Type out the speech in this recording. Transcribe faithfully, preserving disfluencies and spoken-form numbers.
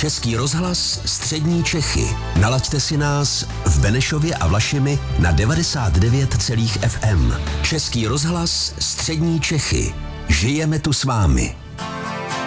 Český rozhlas Střední Čechy. Nalaďte si nás v Benešově a Vlašimi na devadesát devět celá ef em. Český rozhlas Střední Čechy. Žijeme tu s vámi.